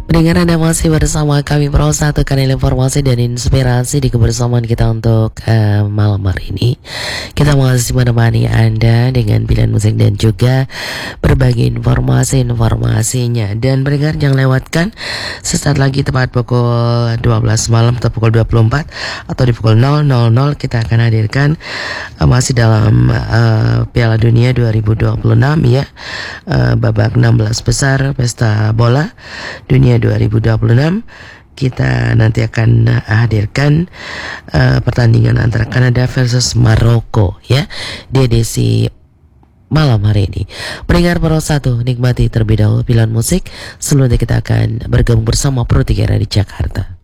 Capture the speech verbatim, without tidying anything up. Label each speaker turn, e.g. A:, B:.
A: Pendengar, Anda masih bersama kami Pro satu kanal informasi dan inspirasi di kebersamaan kita untuk uh, malam hari ini. Kita masih menemani Anda dengan pilihan musik dan juga berbagi informasi-informasinya. Dan pendengar, jangan lewatkan sesaat lagi tepat pukul dua belas malam atau pukul dua puluh empat atau di pukul nol nol nol kita akan hadirkan uh, masih dalam uh, Piala Dunia dua ribu dua puluh enam ya, uh, babak enam belas besar Pesta Bola Dunia dua ribu dua puluh enam. Kita nanti akan hadirkan uh, pertandingan antara Kanada versus Maroko ya di edisi malam hari ini. Pendengar Pro satu, nikmati terlebih dahulu pilihan musik sebelum kita akan bergabung bersama Pro tiga di Jakarta.